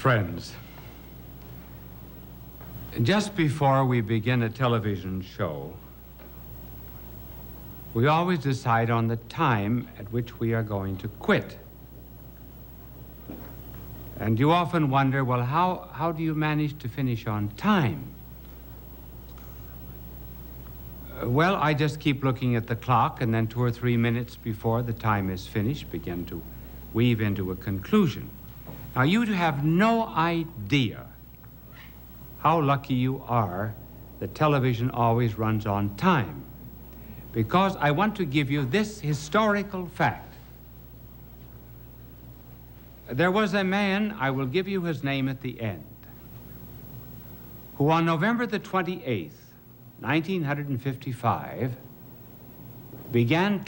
Friends, just before we begin a television show, we always decide on the time at which we are going to quit. And you often wonder, well, how do you manage to finish on time? Well, I just keep looking at the clock, and then 2 or 3 minutes before the time is finished, begin to weave into a conclusion. Now, you have no idea how lucky you are that television always runs on time, because I want to give you this historical fact. There was a man, I will give you his name at the end, who on November the 28th, 1955, began